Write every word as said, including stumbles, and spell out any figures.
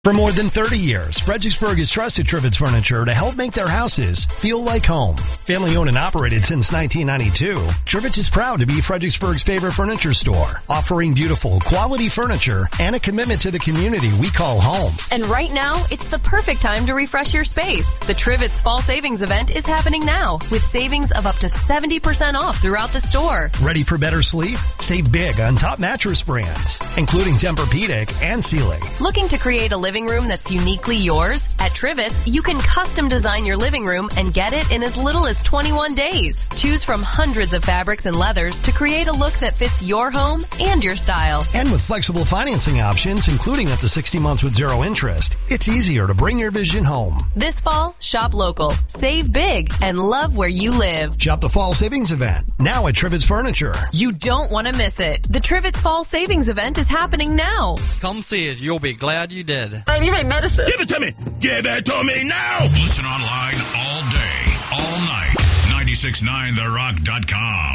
For more than thirty years, Fredericksburg has trusted Trivets Furniture to help make their houses feel like home. Family owned and operated since nineteen ninety-two, Trivets is proud to be Fredericksburg's favorite furniture store, offering beautiful, quality furniture and a commitment to the community we call home. And right now, it's the perfect time to refresh your space. The Trivets Fall Savings Event is happening now, with savings of up to seventy percent off throughout the store. Ready for better sleep? Save big on top mattress brands, including Tempur-Pedic and Sealy. Looking to create a living room that's uniquely yours? At Trivets, you can custom design your living room and get it in as little as twenty-one days. Choose from hundreds of fabrics and leathers to create a look that fits your home and your style. And with flexible financing options, including up to sixty months with zero interest, it's easier to bring your vision home. This fall, shop local, save big, and love where you live. Shop the Fall Savings Event, now at Trivets Furniture. You don't want to miss it. The Trivets Fall Savings Event is happening now. Come see it. You'll be glad you did. Baby, you make medicine. Give it to me. Give it to me now. Listen online all day, all night. nine six nine the rock dot com.